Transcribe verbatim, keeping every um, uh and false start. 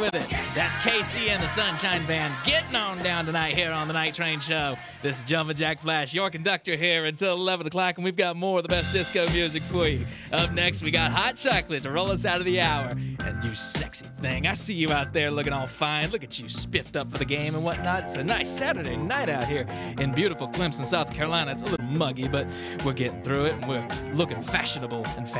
with it. That's K C and the Sunshine Band getting on down tonight here on the Night Train Show. This is Jumpin' Jack Flash, your conductor here until eleven o'clock, and we've got more of the best disco music for you. Up next, we got Hot Chocolate to roll us out of the hour. And you sexy thing, I see you out there looking all fine. Look at you spiffed up for the game and whatnot. It's a nice Saturday night out here in beautiful Clemson, South Carolina. It's a little muggy, but we're getting through it, and we're looking fashionable and